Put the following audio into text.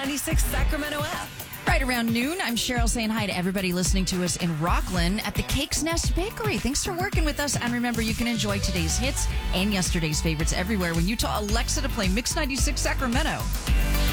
96 Sacramento app. Right around noon, I'm Cheryl saying hi to everybody listening to us in Rockland at the Cakes Nest Bakery. Thanks for working with us. And remember, you can enjoy today's hits and yesterday's favorites everywhere when you tell Alexa to play Mix 96 Sacramento.